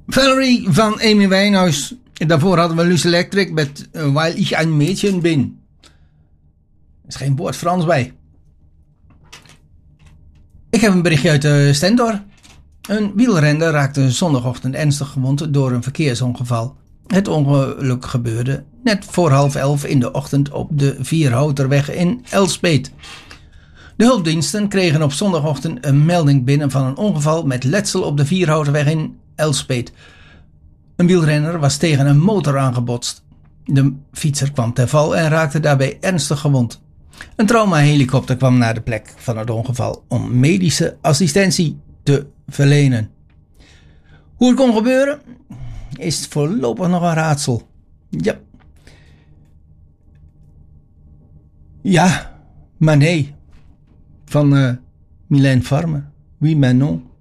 Valerie van Amy Winehouse. Daarvoor hadden we Luce Electric met Weil ich ein Mädchen bin. Er is geen woord Frans bij. Ik heb een berichtje uit Stentor. Een wielrenner raakte zondagochtend ernstig gewond door een verkeersongeval. Het ongeluk gebeurde net voor 10:30 in de ochtend op de Vierhouterweg in Elspeet. De hulpdiensten kregen op zondagochtend een melding binnen van een ongeval met letsel op de Vierhouterweg in Elspeet. Een wielrenner was tegen een motor aangebotst. De fietser kwam ter val en raakte daarbij ernstig gewond. Een traumahelikopter kwam naar de plek van het ongeval om medische assistentie te verlenen. Hoe het kon gebeuren is voorlopig nog een raadsel. Ja, maar nee. Van Mylène Farmer. Oui, mais non.